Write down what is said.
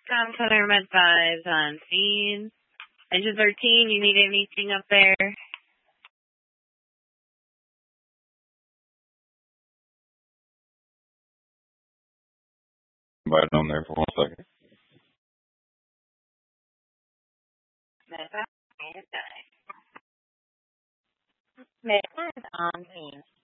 Tom Cutter Med 5 on scene. Engine 13, you need anything up there? Invite on there for 1 second. Med 5 is done. Med 5 on scene.